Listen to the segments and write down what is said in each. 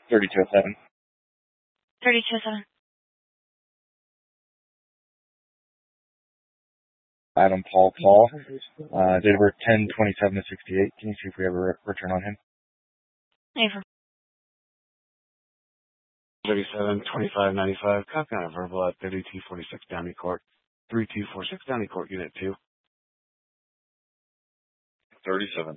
3207. 3207. Adam Paul. Date of birth 10/27 to 68. Can you see if we have a return on him? Affirm. 37-25-95. Copy on a verbal at 3246 Downey Court. 3246 Downey Court, Unit 2. 37.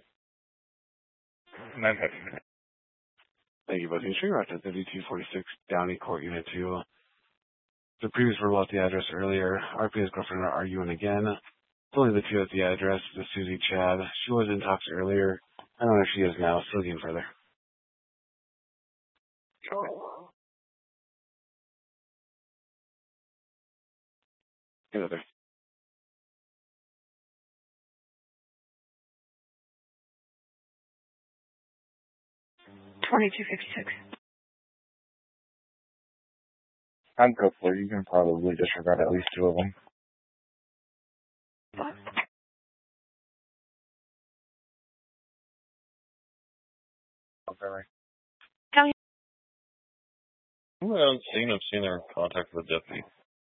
9. Thank you, both. You're at 3246 Downey Court, Unit 2. The previous verbal at the address earlier. RP and his girlfriend are arguing again. It's only the two at the address. The Susie Chad. She was in talks earlier. I don't know if she is now. Still looking further. Get out there. 2256. I'm Copeland. You can probably disregard at least two of them. What? Okay. County. I haven't seen them. Seen their contact with the deputy.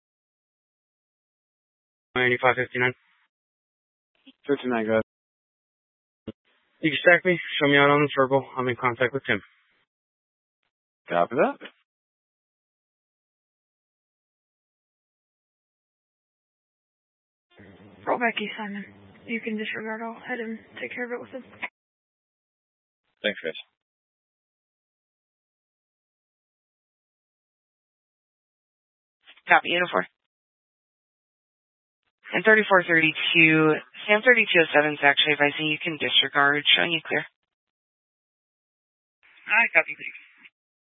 9559. 59, guys. You can stack me. Show me out on the circle. I'm in contact with Tim. Copy that. Roll back East Simon. You can disregard. I'll head and take care of it with him. Thanks, guys. Copy, uniform. And 3432, Sam 3207 is actually advising you can disregard, showing you clear. Alright, copy, please.